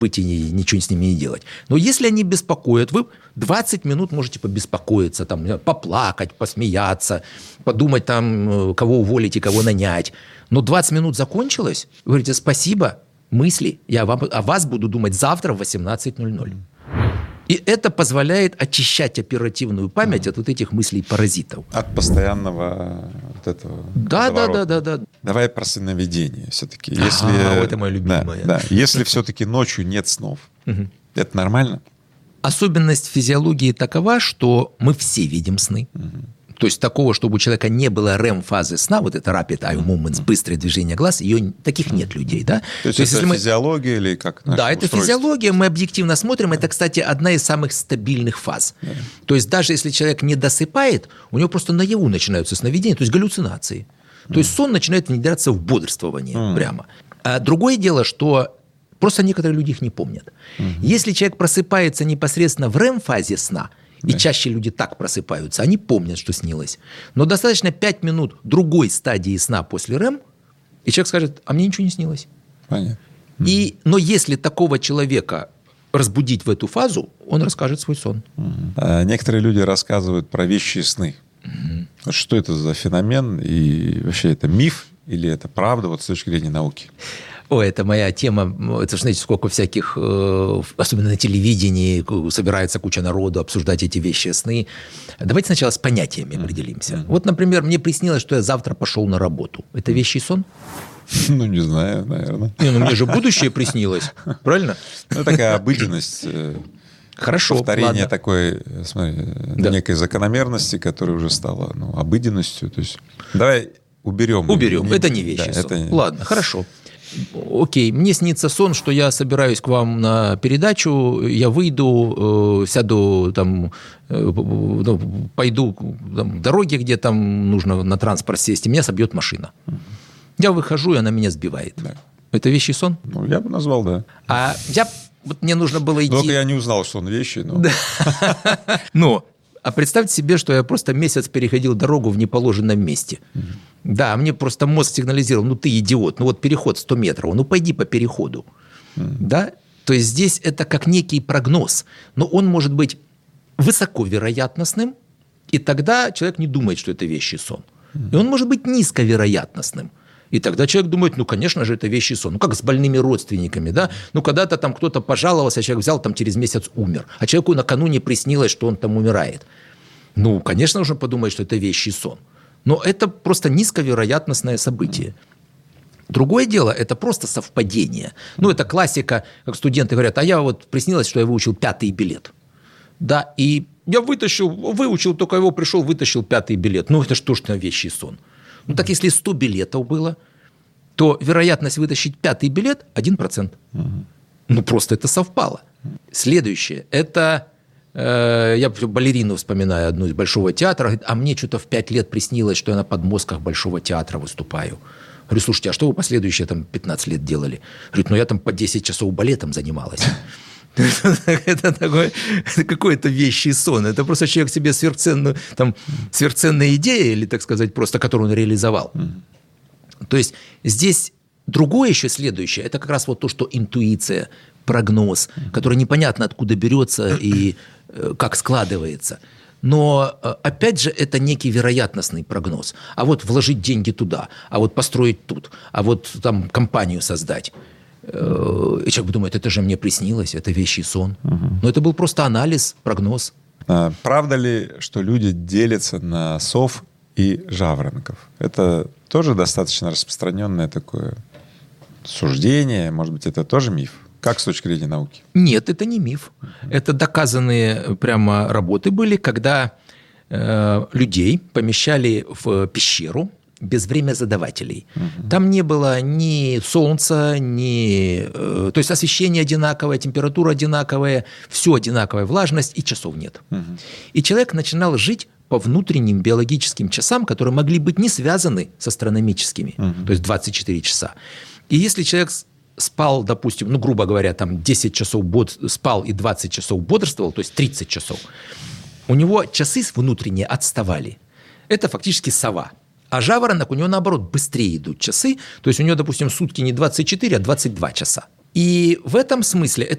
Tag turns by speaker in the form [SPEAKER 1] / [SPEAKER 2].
[SPEAKER 1] быть и ничего с ними не делать. Но если они беспокоят, вы 20 минут можете побеспокоиться, там, поплакать, посмеяться, подумать, там, кого уволить и кого нанять. Но 20 минут закончилось, вы говорите: спасибо, мысли, я о вас буду думать завтра в 18:00. И это позволяет очищать оперативную память от вот этих мыслей-паразитов.
[SPEAKER 2] От постоянного вот этого водоворота.
[SPEAKER 1] Да.
[SPEAKER 2] Давай про сновидение все-таки.
[SPEAKER 1] Это мое любимое.
[SPEAKER 2] Да. Если все-таки ночью нет снов, это нормально?
[SPEAKER 1] Особенность физиологии такова, что мы все видим сны. То есть такого, чтобы у человека не было REM-фазы сна, вот это Rapid Eye Movements, быстрое движение глаз, таких нет людей. Да?
[SPEAKER 2] То есть это физиология или как?
[SPEAKER 1] Да, это физиология, мы объективно смотрим, это, кстати, одна из самых стабильных фаз. Да. То есть даже если человек не досыпает, у него просто наяву начинаются сновидения, то есть галлюцинации. То есть сон начинает внедряться в бодрствование прямо. А другое дело, что просто некоторые люди их не помнят. Если человек просыпается непосредственно в REM-фазе сна, и чаще люди так просыпаются, они помнят, что снилось. Но достаточно 5 минут другой стадии сна после REM, и человек скажет: а мне ничего не снилось.
[SPEAKER 2] Понятно.
[SPEAKER 1] Но если такого человека разбудить в эту фазу, он расскажет свой сон.
[SPEAKER 2] Некоторые люди рассказывают про вещие сны. Что это за феномен? И вообще это миф или это правда вот с точки зрения науки?
[SPEAKER 1] Это моя тема. Это, знаете, сколько всяких, особенно на телевидении, собирается куча народу обсуждать эти вещи, сны. Давайте сначала с понятиями определимся. Вот, например, мне приснилось, что я завтра пошел на работу. Это вещий сон?
[SPEAKER 2] Ну, не знаю, наверное.
[SPEAKER 1] Мне же будущее приснилось, правильно?
[SPEAKER 2] Такая обыденность.
[SPEAKER 1] Хорошо,
[SPEAKER 2] повторение такой, смотри, некой закономерности, которая уже стала обыденностью. То есть давай уберем.
[SPEAKER 1] Это не вещий сон. Ладно, хорошо. Окей, мне снится сон, что я собираюсь к вам на передачу, я выйду, сяду там, пойду там, в дороге, где там нужно на транспорт сесть, и меня собьет машина. Я выхожу, и она меня сбивает. Да. Это вещий сон?
[SPEAKER 2] Я бы назвал, да.
[SPEAKER 1] Мне нужно было идти...
[SPEAKER 2] Только я не узнал, что он вещий,
[SPEAKER 1] но... А представьте себе, что я просто месяц переходил дорогу в неположенном месте. Да, мне просто мозг сигнализировал: ты идиот, переход 100 метров, пойди по переходу. Да? То есть здесь это как некий прогноз, но он может быть высоковероятностным, и тогда человек не думает, что это вещий сон. И он может быть низковероятностным. И тогда человек думает: конечно же, это вещий сон. Как с больными родственниками, да? Когда-то там кто-то пожаловался, человек взял, там через месяц умер. А человеку накануне приснилось, что он там умирает. Конечно, нужно подумать, что это вещий сон. Но это просто низковероятностное событие. Другое дело, это просто совпадение. Это классика, как студенты говорят: а я приснилось, что я выучил 5-й билет. Да, и я выучил, только его пришел, вытащил 5-й билет. Это что ж на вещий сон? Так если 100 билетов было, то вероятность вытащить 5-й билет 1%. Просто это совпало. Следующее. Это я балерину вспоминаю, одну из Большого театра. Говорит: а мне что-то в 5 лет приснилось, что я на подмостках Большого театра выступаю. Говорю: слушайте, а что вы последующие 15 лет делали? Говорит: я там по 10 часов балетом занималась. Это такой какой-то вещий сон. Это просто человек себе сверхценная идея, или, так сказать, просто которую он реализовал. То есть здесь другое еще следующее. Это как раз то, что интуиция, прогноз, который непонятно откуда берется и как складывается. Но, опять же, это некий вероятностный прогноз. А вложить деньги туда, а построить тут, а там компанию создать. И человек думает: это же мне приснилось, это вещий сон. Но это был просто анализ, прогноз.
[SPEAKER 2] Правда ли, что люди делятся на сов и жаворонков? Это тоже достаточно распространенное такое суждение, может быть, это тоже миф? Как с точки зрения науки?
[SPEAKER 1] Нет, это не миф. Это доказанные прямо работы были, когда людей помещали в пещеру без времязадавателей. Там не было ни солнца, то есть освещение одинаковое, температура одинаковая, все одинаковая, влажность, и часов нет. И человек начинал жить по внутренним биологическим часам, которые могли быть не связаны с астрономическими, то есть 24 часа. И если человек спал, допустим, грубо говоря, 10 часов спал и 20 часов бодрствовал, то есть 30 часов, у него часы внутренние отставали. Это фактически сова. А жаворонок, у него, наоборот, быстрее идут часы. То есть у него, допустим, сутки не 24, а 22 часа. И в этом смысле